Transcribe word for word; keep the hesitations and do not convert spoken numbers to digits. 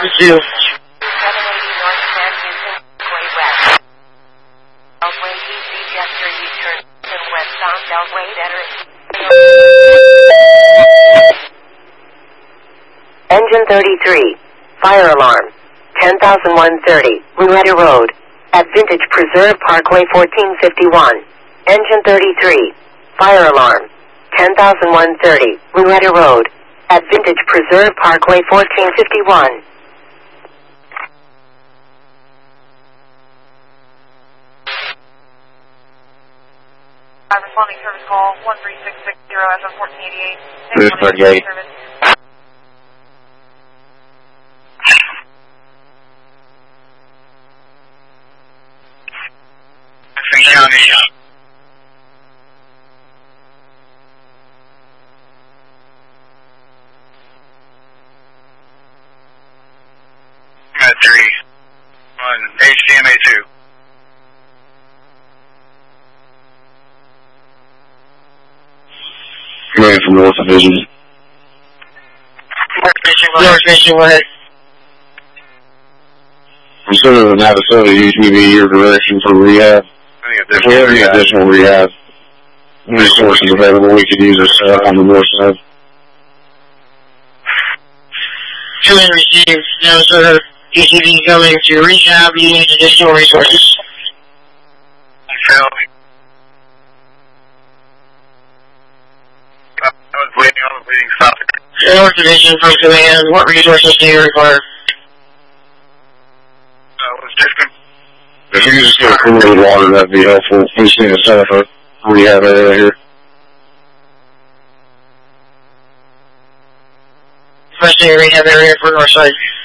Two. seven eighty North Grand Houston Parkway West. Beltway D C gesture U-turn to westbound Beltway enter. Engine thirty-three. Fire alarm. ten thousand one hundred thirty. Rouetta Road. At Vintage Preserve Parkway fourteen fifty-one. Engine thirty-three. Fire alarm. ten thousand one hundred thirty. Rouetta Road. At Vintage Preserve Parkway fourteen fifty-one. Responding service call one three six six zero F M fourteen eighty-eight. This thirty-eight. County. At three. On H D M A two. Coming from North Division. North Division, go ahead. Instead of Navasota, usually be your direction for rehab. If we have any additional rehab resources available, we could use this uh, on the north side. Two and received. Navasota, U T V coming to rehab. You need additional resources. I was waiting on the bleeding stop. North Division from command. What resources do you require? Uh, was different. If you could just get a cooler with water, that'd be helpful. We just need to set up a rehab area here. Especially a rehab area for Northside.